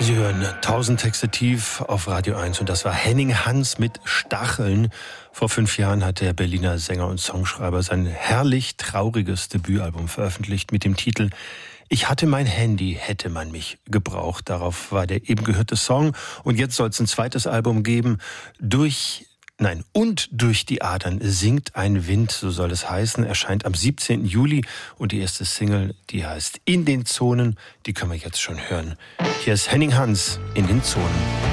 Sie hören 1000 Texte tief auf Radio 1 und das war Henning Hans mit Stacheln. Vor 5 Jahren hat der Berliner Sänger und Songschreiber sein herrlich trauriges Debütalbum veröffentlicht mit dem Titel Ich hatte mein Handy, hätte man mich gebraucht. Darauf war der eben gehörte Song und jetzt soll es ein zweites Album geben. Und durch die Adern singt ein Wind, so soll es heißen, erscheint am 17. Juli und die erste Single, die heißt In den Zonen, die können wir jetzt schon hören. Hier ist Henning Hans in den Zonen.